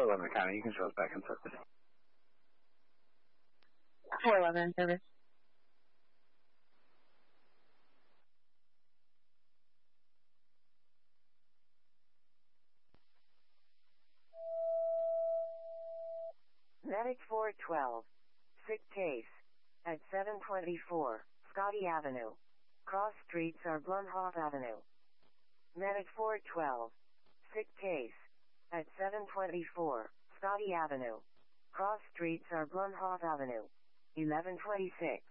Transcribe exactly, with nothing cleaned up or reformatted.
eleven County, you can show us back in service. four eleven service. Medic four twelve. Sick case. At seven twenty-four, Scotty Avenue. Cross streets are Blumhoff Avenue. Medic four twelve. Sick case. At seven twenty-four, Scotty Avenue. Cross streets are Blumhoff Avenue. eleven twenty-six.